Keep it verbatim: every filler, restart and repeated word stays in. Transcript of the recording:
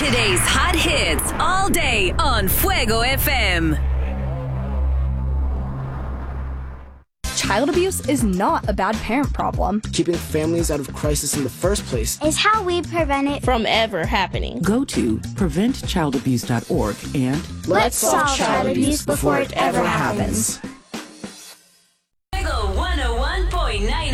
Today's hot hits all day on Fuego F M. Child abuse is not a bad parent problem. Keeping families out of crisis in the first place is how we prevent it from ever happening. Go to prevent child abuse dot org and let's, let's solve child abuse before it ever happens. Fuego one oh one point nine